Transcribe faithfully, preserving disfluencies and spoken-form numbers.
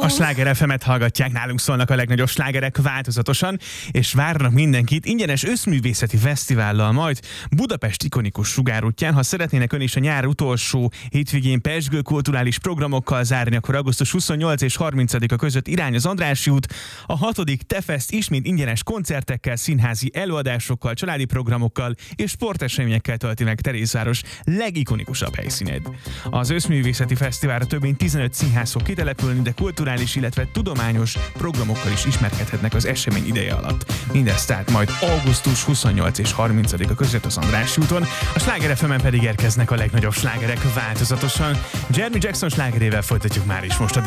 A Sláger ef emet hallgatják, nálunk szólnak a legnagyobb slágerek változatosan, és várnak mindenkit ingyenes összművészeti fesztivállal majd Budapest ikonikus sugárútján. Ha szeretnének ön is a nyár utolsó hétvégén pezsgő kulturális programokkal zárni, akkor augusztus huszonnyolcadika és harmincadika között irány az Andrássy út, a hatodik Tefest ismét ingyenes koncertekkel, színházi előadásokkal, családi programokkal és sporteseményekkel tölti meg Terézváros legikonikusabb helyszínét. Az összművészeti fesztiválra több mint tizenöt színház fog kitelepülni, de kulturális, illetve tudományos programokkal is ismerkedhetnek az esemény ideje alatt. Mindez tehát majd augusztus huszonnyolcadika és harmincadika között az Andrássy úton, a Sláger ef emen pedig érkeznek a legnagyobb slágerek változatosan. Jeremy Jackson slágerével folytatjuk már is most a